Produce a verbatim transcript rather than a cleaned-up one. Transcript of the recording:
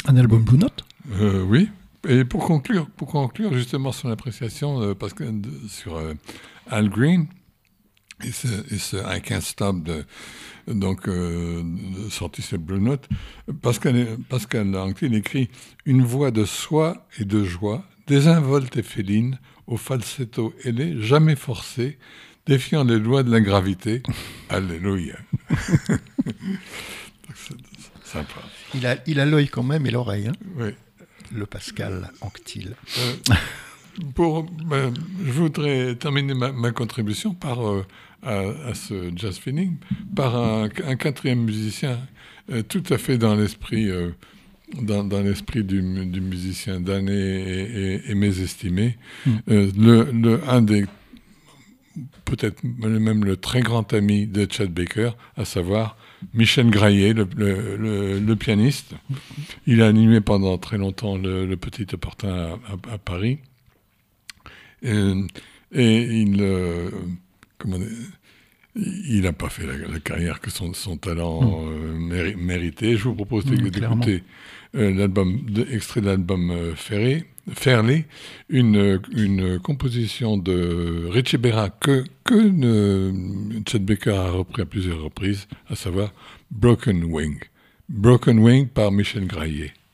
Un album Blue Note ? euh, Oui. Et pour conclure, pour conclure justement son appréciation euh, parce que, de, sur euh, Al Green et ce, et ce I Can't Stop de, donc euh, sorti sur Blue Note, Pascal, Pascal Anquetil écrit une voix de soie et de joie, désinvolte et féline, au falsetto ailé, jamais forcé, défiant les lois de la gravité. Alléluia. c'est, c'est sympa. Il a, il a l'œil quand même et l'oreille. Hein, oui. Le Pascal Anquetil. Euh, pour, ben, je voudrais terminer ma, ma contribution par, euh, à, à ce jazz feeling par un, un quatrième musicien euh, tout à fait dans l'esprit, euh, dans, dans l'esprit du, du musicien d'année et, et, et mésestimé. Mm. Euh, le, le, un des, peut-être même le très grand ami de Chet Baker, à savoir Michel Graillet, le, le, le, le pianiste. Il a animé pendant très longtemps le, le Petit Opportun à, à, à Paris. Et, et il euh, comment dire, il n'a pas fait la, la carrière que son, son talent mmh. euh, méri, méritait. Je vous propose mmh, d'écouter euh, l'album, de, extrait de l'album euh, Ferré, Fairley, une, une composition de Richie Berra que, que euh, Chet Baker a repris à plusieurs reprises, à savoir Broken Wing. Broken Wing par Michel Graillet.